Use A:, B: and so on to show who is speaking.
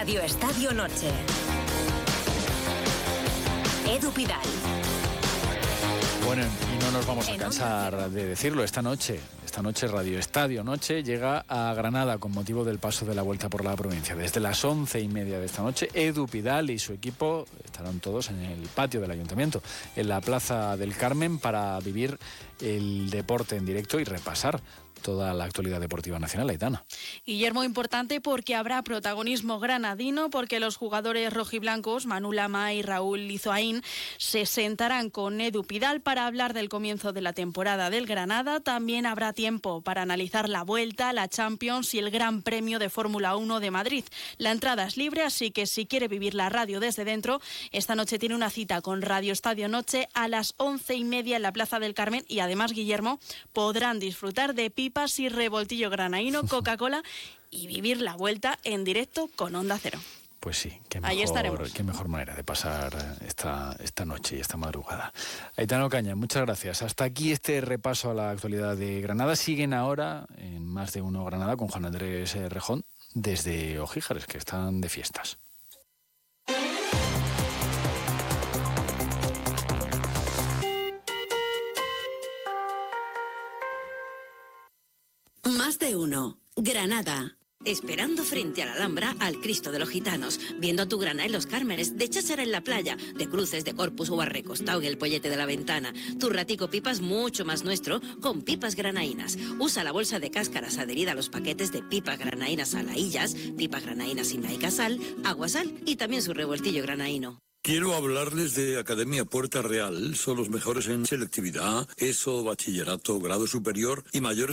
A: Radio Estadio Noche. Edu Pidal.
B: Bueno, y no nos vamos a cansar de decirlo, esta noche Radio Estadio Noche llega a Granada con motivo del paso de la Vuelta por la Provincia. Desde las 11:30 de esta noche, Edu Pidal y su equipo estarán todos en el patio del Ayuntamiento, en la Plaza del Carmen, para vivir el deporte en directo y repasar toda la actualidad deportiva nacional. Aitana.
C: Guillermo, importante porque habrá protagonismo granadino, porque los jugadores rojiblancos, Manu Lama y Raúl Lizoaín, se sentarán con Edu Pidal para hablar del comienzo de la temporada del Granada. También habrá tiempo para analizar la Vuelta, la Champions y el Gran Premio de Fórmula 1 de Madrid. La entrada es libre, así que si quiere vivir la radio desde dentro, esta noche tiene una cita con Radio Estadio Noche a las 11:30 en la Plaza del Carmen. Y además, Guillermo, podrán disfrutar de pipas y revoltillo granaíno, Coca-Cola y vivir la Vuelta en directo con Onda Cero.
B: Pues sí,
C: Ahí estaremos.
B: Qué mejor manera de pasar esta noche y esta madrugada. Aitana Ocaña, muchas gracias. Hasta aquí este repaso a la actualidad de Granada. Siguen ahora en Más de Uno Granada con Juan Andrés Rejón desde Ojíjares, que están de fiestas.
D: Más de Uno Granada. Esperando frente a la Alhambra al Cristo de los Gitanos, viendo a tu grana en Los Cármenes, de cháchara en la playa, de cruces, de Corpus o recostado en el pollete de la ventana. Tu ratico pipas mucho más nuestro con pipas granaínas. Usa la bolsa de cáscaras adherida a los paquetes de pipas granaínas a laillas, pipas granaínas sin laica sal, agua sal y también su revoltillo granaíno.
E: Quiero hablarles de Academia Puerta Real. Son los mejores en selectividad, ESO, bachillerato, grado superior y mayores